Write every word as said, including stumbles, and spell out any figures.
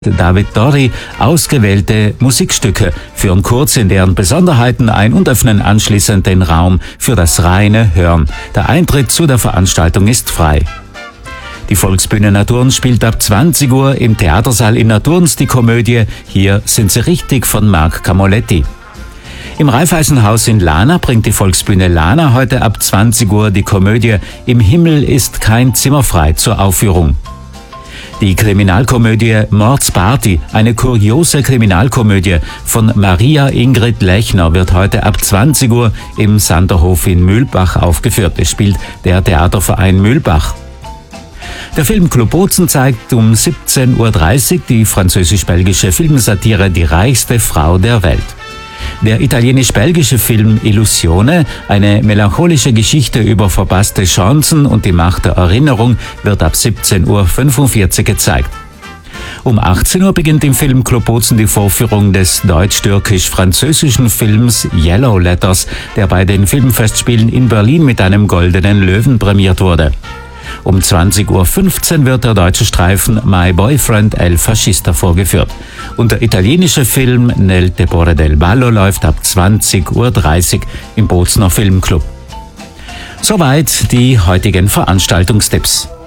David Dori ausgewählte Musikstücke, führen kurz in deren Besonderheiten ein und öffnen anschließend den Raum für das reine Hören. Der Eintritt zu der Veranstaltung ist frei. Die Volksbühne Naturns spielt ab zwanzig Uhr im Theatersaal in Naturns die Komödie Hier sind sie richtig von Marc Camoletti. Im Raiffeisenhaus in Lahna bringt die Volksbühne Lahna heute ab zwanzig Uhr die Komödie Im Himmel ist kein Zimmer frei zur Aufführung. Die Kriminalkomödie Mordsparty, eine kuriose Kriminalkomödie von Maria Ingrid Lechner, wird heute ab zwanzig Uhr im Sanderhof in Mühlbach aufgeführt. Es spielt der Theaterverein Mühlbach. Der Filmclub Bozen zeigt um siebzehn Uhr dreißig die französisch-belgische Filmsatire Die reichste Frau der Welt. Der italienisch-belgische Film Illusione, eine melancholische Geschichte über verpasste Chancen und die Macht der Erinnerung, wird ab siebzehn Uhr fünfundvierzig gezeigt. Um achtzehn Uhr beginnt im Filmclub Bozen die Vorführung des deutsch-türkisch-französischen Films Yellow Letters, der bei den Filmfestspielen in Berlin mit einem goldenen Löwen prämiert wurde. Um zwanzig Uhr fünfzehn wird der deutsche Streifen My Boyfriend El Fascista vorgeführt. Und der italienische Film Nel Tepore del Ballo läuft ab zwanzig Uhr dreißig im Bozener Filmclub. Soweit die heutigen Veranstaltungstipps.